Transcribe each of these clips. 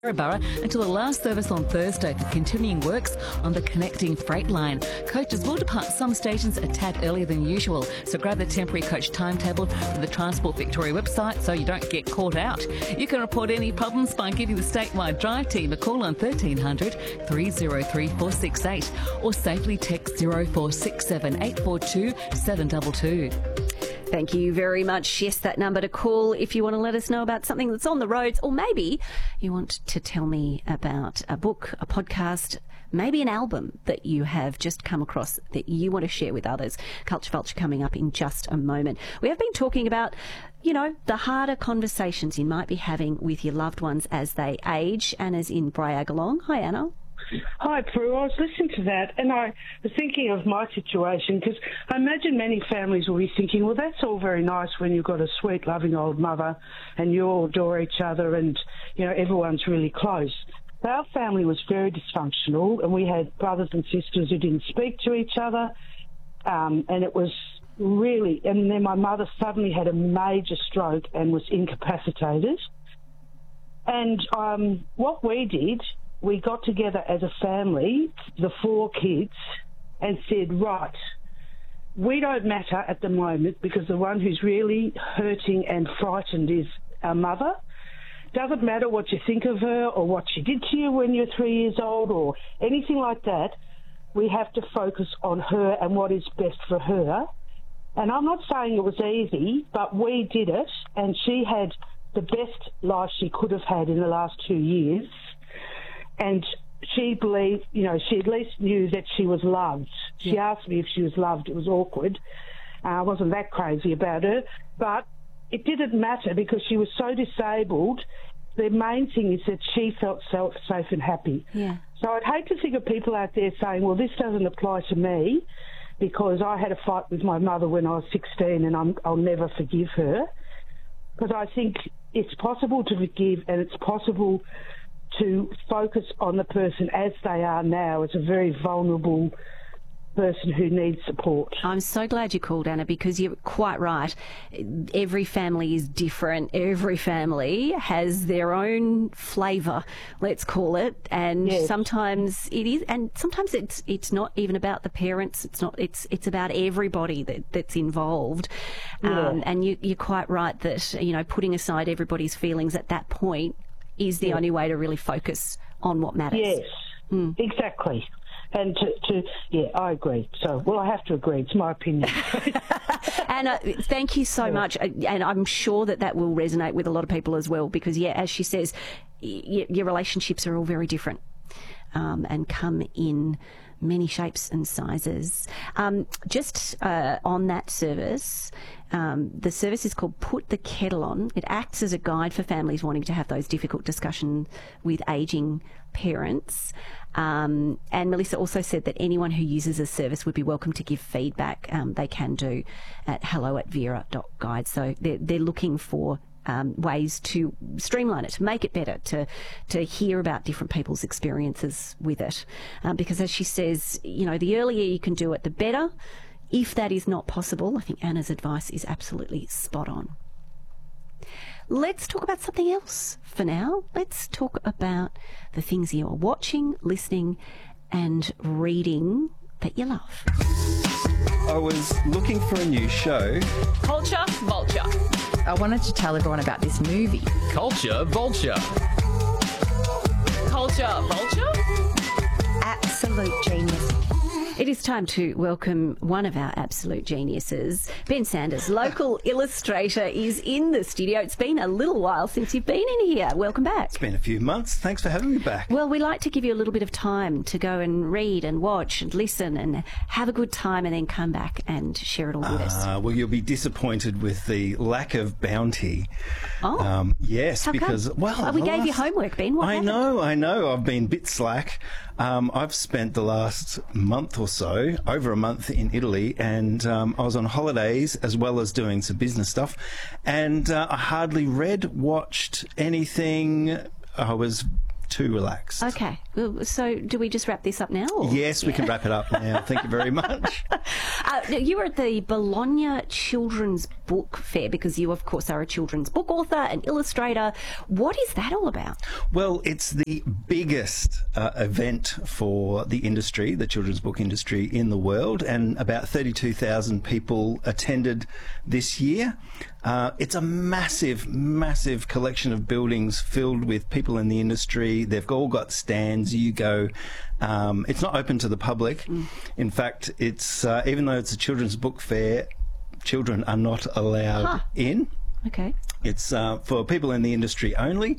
Borough until the last service on Thursday for continuing works on the connecting freight line. Coaches will depart some stations a tad earlier than usual, so grab the temporary coach timetable from the Transport Victoria website so you don't get caught out. You can report any problems by giving the statewide drive team a call on 1300 303 468 or safely text 0467 842 722. Thank you very much. Yes, that number to call if you want to let us know about something that's on the roads, or maybe you want to tell me about a book, a podcast, maybe an album that you have just come across that you want to share with others. Culture Vulture coming up in just a moment. We have been talking about, you know, the harder conversations you might be having with your loved ones as they age. Anna's in Briagalong. Hi, Anna. Hi, Prue. I was listening to that and I was thinking of my situation because I imagine many families will be thinking, well, that's all very nice when you've got a sweet, loving old mother and you all adore each other and, you know, everyone's really close. Our family was very dysfunctional and we had brothers and sisters who didn't speak to each other, and it was really... And then my mother suddenly had a major stroke and was incapacitated. And what we did... We got together as a family, the 4 kids, and said, right, we don't matter at the moment because the one who's really hurting and frightened is our mother. Doesn't matter what you think of her or what she did to you when you're 3 years old or anything like that. We have to focus on her and what is best for her. And I'm not saying it was easy, but we did it, and she had the best life she could have had in the last 2 years. And she believed, you know, she at least knew that she was loved. She asked me if she was loved. It was awkward. I wasn't that crazy about her. But it didn't matter because she was so disabled. The main thing is that she felt safe and happy. Yeah. So I'd hate to think of people out there saying, well, this doesn't apply to me because I had a fight with my mother when I was 16 and I'll never forgive her. Because I think it's possible to forgive and it's possible to focus on the person as they are now, as a very vulnerable person who needs support. I'm so glad you called, Anna, because you're quite right. Every family is different. Every family has their own flavour, let's call it. And yes. Sometimes it is, and sometimes it's not even about the parents. It's about everybody that's involved. Yeah. And you're quite right that, you know, putting aside everybody's feelings at that point is the only way to really focus on what matters. Yes, exactly. And I agree. So, well, I have to agree. It's my opinion. Anna, thank you so much. And I'm sure that will resonate with a lot of people as well because, as she says, your relationships are all very different and come in many shapes and sizes. Just on that service, the service is called Put the Kettle On. It acts as a guide for families wanting to have those difficult discussions with ageing parents. And Melissa also said that anyone who uses a service would be welcome to give feedback. They can do at hello@vera.guide. So they're looking for ways to streamline it, to make it better, to hear about different people's experiences with it. Because as she says, you know, the earlier you can do it, the better. If that is not possible, I think Anna's advice is absolutely spot on. Let's talk about something else for now. Let's talk about the things you're watching, listening and reading that you love. I was looking for a new show. Culture Vulture. I wanted to tell everyone about this movie. Culture Vulture. Culture Vulture? Absolute genius. It is time to welcome one of our absolute geniuses. Ben Sanders, local illustrator, is in the studio. It's been a little while since you've been in here. Welcome back. It's been a few months. Thanks for having me back. Well, we like to give you a little bit of time to go and read and watch and listen and have a good time and then come back and share it all with us. Well, you'll be disappointed with the lack of bounty. Oh. Yes, How because, come? well... we gave you homework, Ben. What happened? I know. I've been a bit slack. I've spent the last month or so, over a month in Italy, and I was on holidays as well as doing some business stuff, and I hardly watched anything. I was too relaxed. Okay. So do we just wrap this up now? Or? Yes, we can wrap it up now. Thank you very much. You were at the Bologna Children's Book Fair because you, of course, are a children's book author and illustrator. What is that all about? Well, it's the biggest event for the industry, the children's book industry in the world, and about 32,000 people attended this year. It's a massive, massive collection of buildings filled with people in the industry. They've all got stands. You go. It's not open to the public. In fact, it's even though it's a children's book fair, children are not allowed in. Okay. It's for people in the industry only.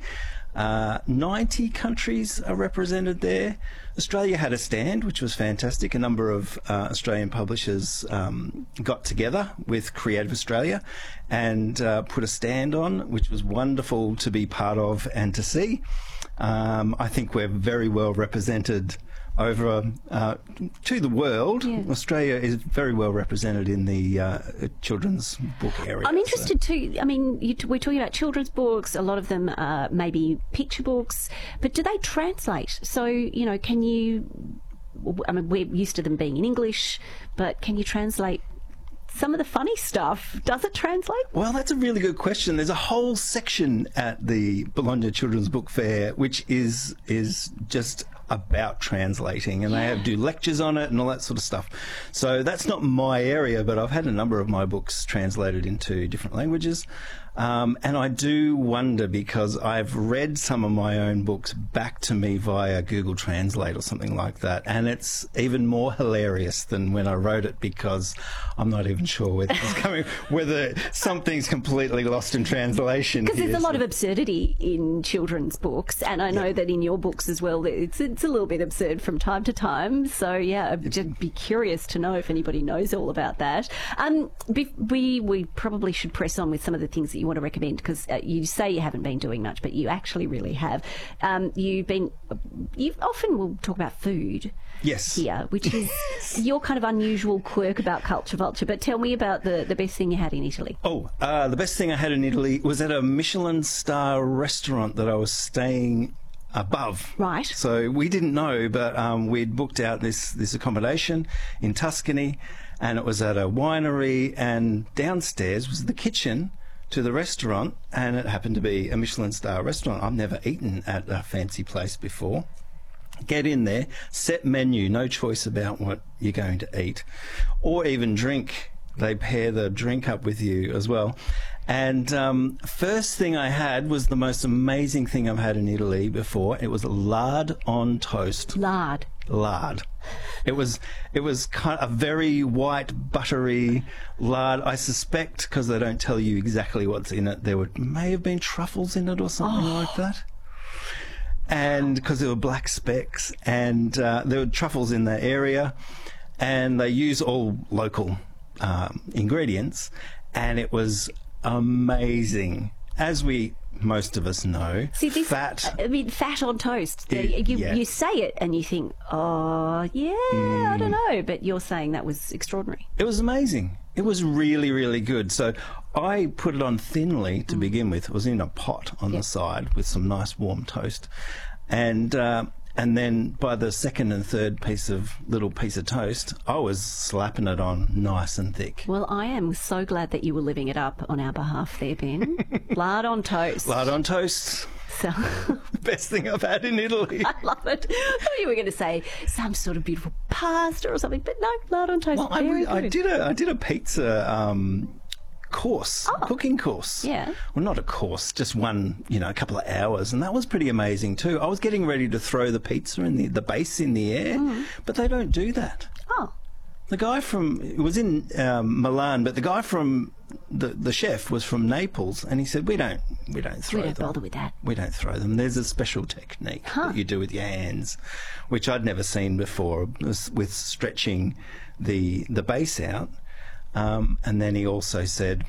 90 countries are represented there. Australia had a stand, which was fantastic. A number of Australian publishers got together with Creative Australia and put a stand on, which was wonderful to be part of and to see. I think we're very well represented over to the world. Yeah. Australia is very well represented in the children's book area. I'm interested too. I mean, we're talking about children's books. A lot of them are maybe picture books, but do they translate? So, you know, can you? I mean, we're used to them being in English, but can you translate some of the funny stuff? Does it translate? Well, that's a really good question. There's a whole section at the Bologna Children's Book Fair which is just about translating, and they do lectures on it and all that sort of stuff. So that's not my area, but I've had a number of my books translated into different languages. And I do wonder, because I've read some of my own books back to me via Google Translate or something like that, and it's even more hilarious than when I wrote it, because I'm not even sure whether it's coming, whether something's completely lost in translation. Because there's a lot of absurdity in children's books, and I know that in your books as well, it's a little bit absurd from time to time. So yeah, I'd just be curious to know if anybody knows all about that. We probably should press on with some of the things that you want to recommend, because you say you haven't been doing much, but you actually really have. You often will talk about food. Yes. Here, which is your kind of unusual quirk about Culture Vulture. But tell me about the best thing you had in Italy. The best thing I had in Italy was at a Michelin star restaurant that I was staying above. Right. So we didn't know, but we'd booked out this accommodation in Tuscany, and it was at a winery, and downstairs was the kitchen to the restaurant, and it happened to be a Michelin star restaurant. I've never eaten at a fancy place before. Get in there, set menu, no choice about what you're going to eat or even drink. They pair the drink up with you as well. And first thing I had was the most amazing thing I've had in Italy before. It was lard on toast. Lard. It was kind of a very white, buttery lard. I suspect, because they don't tell you exactly what's in it, may have been truffles in it or something like that. And because there were black specks, and there were truffles in the area, and they use all local ingredients, and it was amazing. As most of us know, fat. I mean, fat on toast. You say it and you think, I don't know, but you're saying that was extraordinary. It was amazing. It was really, really good. So I put it on thinly to begin with. It was in a pot on the side with some nice warm toast. And then by the second and third little piece of toast, I was slapping it on nice and thick. Well, I am so glad that you were living it up on our behalf there, Ben. Lard on toast. Lard on toast. So the best thing I've had in Italy. I love it. I thought you were going to say some sort of beautiful pasta or something, but no, lard on toast. Well, I did a pizza cooking course. Yeah. Well, not a course, just one, a couple of hours, and that was pretty amazing too. I was getting ready to throw the pizza in the base in the air, but they don't do that. Oh. The guy it was in Milan, but the guy from the chef was from Naples, and he said, we don't throw them. We don't bother with that. We don't throw them. There's a special technique that you do with your hands, which I'd never seen before, with stretching the base out. And then he also said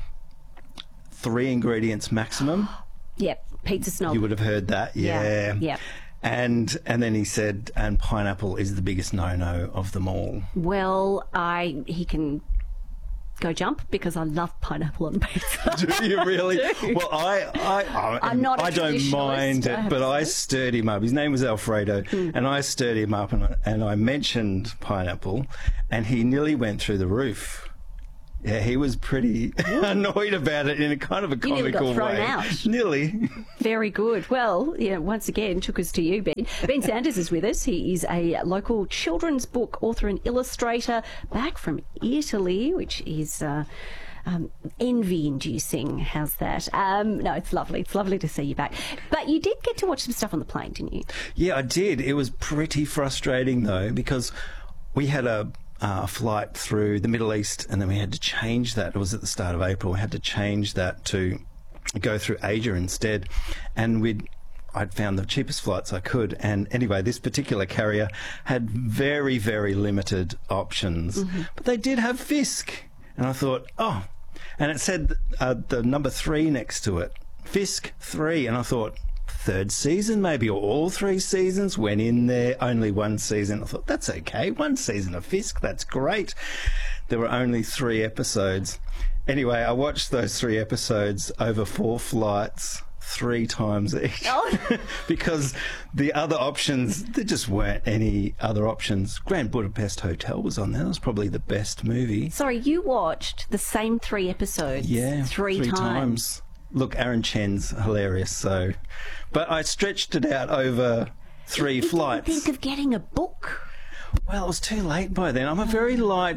3 ingredients maximum. Yep, pizza snob. You would have heard that, yeah. Yep. And then he said, and pineapple is the biggest no-no of them all. Well, he can go jump because I love pineapple on pizza. Do you really? do. Well, I'm not a I don't mind traditionalist, it, but I stirred him up. His name was Alfredo, Hmm. and I stirred him up, and I mentioned pineapple, and he nearly went through the roof. Yeah, he was pretty annoyed about it in a kind of a nearly got comical thrown way. out. Nearly. Very good. Well, yeah, once again, took us to you, Ben. Ben Sanders is with us. He is a local children's book author and illustrator back from Italy, which is envy-inducing. How's that? No, it's lovely. It's lovely to see you back. But you did get to watch some stuff on the plane, didn't you? Yeah, I did. It was pretty frustrating, though, because we had a flight through the Middle East, and then we had to change that. It was at the start of April. We had to change that to go through Asia instead, and I'd found the cheapest flights I could. And anyway, this particular carrier had very, very limited options, but they did have Fisk, and I thought, oh, and it said the number 3 next to it, Fisk 3, and I thought, 3rd season maybe, or all 3 seasons. Went in there, only 1 season. I thought, that's okay, 1 season of Fisk, that's great. There were only 3 episodes. Anyway, I watched those 3 episodes over 4 flights, 3 times each. Oh. Because the other options, there just weren't any other options. Grand Budapest Hotel was on there. That was probably the best movie. Sorry, you watched the same 3 episodes three times. Look, Aaron Chen's hilarious, so... But I stretched it out over 3 flights. Didn't think of getting a book. Well, it was too late by then. I'm a very light...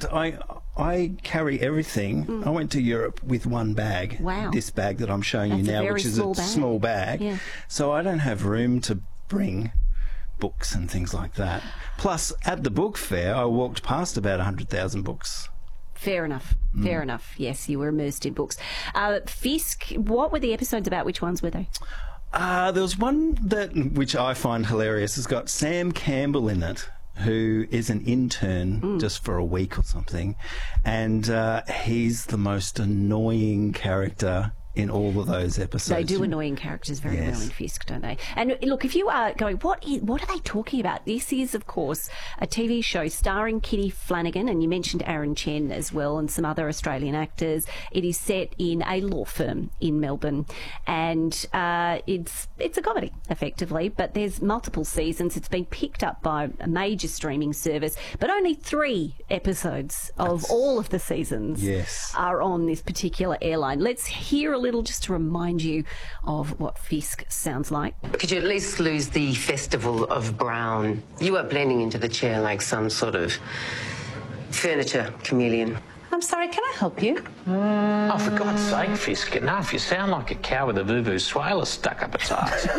I carry everything. I went to Europe with 1 bag. Wow. This bag that I'm showing you That's a now, very which is small a bag. small bag. Yeah. So I don't have room to bring books and things like that. Plus, at the book fair, I walked past about 100,000 books. Fair enough. Fair enough. Yes, you were immersed in books. Fisk, what were the episodes about? Which ones were they? There was one which I find hilarious. It's got Sam Campbell in it, who is an intern just for a week or something, and he's the most annoying character in all of those episodes. They do annoying characters very well in Fisk, don't they? And look, if you are going, what are they talking about? This is, of course, a TV show starring Kitty Flanagan, and you mentioned Aaron Chen as well, and some other Australian actors. It is set in a law firm in Melbourne, and it's a comedy, effectively, but there's multiple seasons. It's been picked up by a major streaming service, but only 3 episodes of all of the seasons are on this particular airline. Let's hear a little just to remind you of what Fisk sounds like. Could you at least lose the Festival of Brown? You are blending into the chair like some sort of furniture chameleon. I'm sorry, can I help you? Oh, for God's sake, Fisk, enough. You sound like a cow with a vuvuzela stuck up its arse.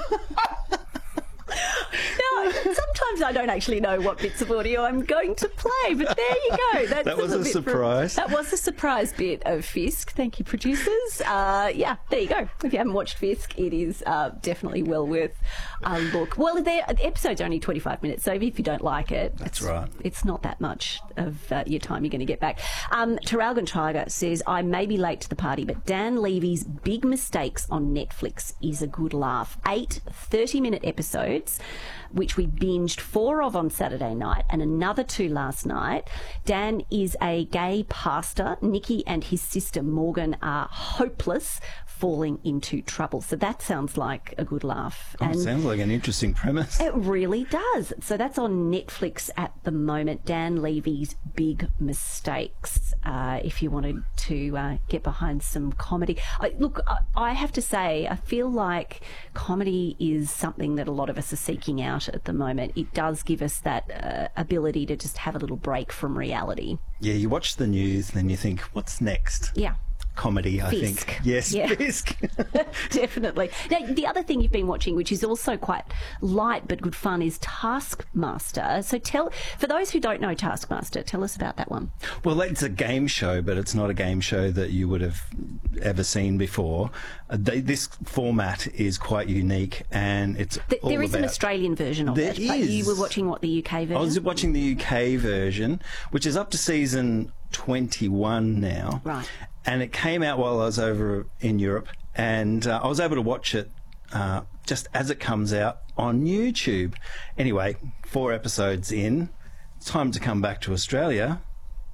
Now, sometimes I don't actually know what bits of audio I'm going to play, but there you go. That's That was a bit surprise. That was a surprise bit of Fisk. Thank you, producers. Yeah, there you go. If you haven't watched Fisk, it is definitely well worth a look. Well, the episode's only 25 minutes, so if you don't like it, That's right. It's not that much of your time you're going to get back. Trafalgar Tiger says, I may be late to the party, but Dan Levy's Big Mistakes on Netflix is a good laugh. 8 30-minute episodes, which we binged 4 of on Saturday night and another 2 last night. Dan is a gay pastor. Nicky and his sister Morgan are hopeless, falling into trouble. So that sounds like a good laugh. Oh, sounds like an interesting premise. It really does. So that's on Netflix at the moment. Dan Levy's Big Mistakes, if you wanted to get behind some comedy. Look, I have to say, I feel like comedy is something that a lot of us are seeking out at the moment. It does give us that ability to just have a little break from reality. Yeah, you watch the news, then you think, what's next? Yeah. Comedy, I Fisk. think. Yes, Yeah. Fisk. Definitely. Now, the other thing you've been watching, which is also quite light but good fun, is Taskmaster. So for those who don't know Taskmaster, tell us about that one. Well, it's a game show, but it's not a game show that you would have ever seen before. This format is quite unique, and it's all There is an about- Australian version of There it, but is. you were watching, the UK version? I was watching the UK version, which is up to season 21 now. Right. And it came out while I was over in Europe, and I was able to watch it just as it comes out on YouTube. Anyway, 4 episodes in, it's time to come back to Australia.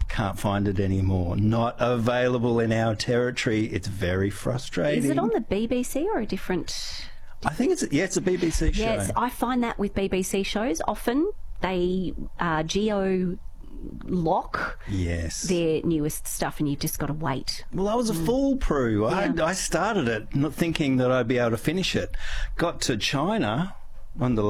can't find it anymore. Not available in our territory. It's very frustrating. Is it on the BBC or a different... I think it's a BBC show. Yes, I find that with BBC shows. Often they geo-lock their newest stuff and you've just got to wait. Well, I was a fool, Prue. I started it not thinking that I'd be able to finish it. Got to China, one of the